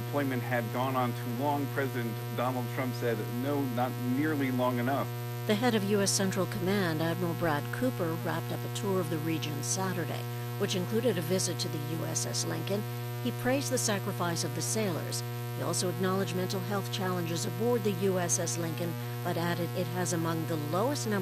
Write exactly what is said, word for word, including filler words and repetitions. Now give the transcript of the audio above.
deployment had gone on too long, President Donald Trump said, no, not nearly long enough. The head of U S Central Command, Admiral Brad Cooper, wrapped up a tour of the region Saturday, which included a visit to the U S S Lincoln. He praised the sacrifice of the sailors. He also acknowledged mental health challenges aboard the U S S Lincoln, but added it has among the lowest numbers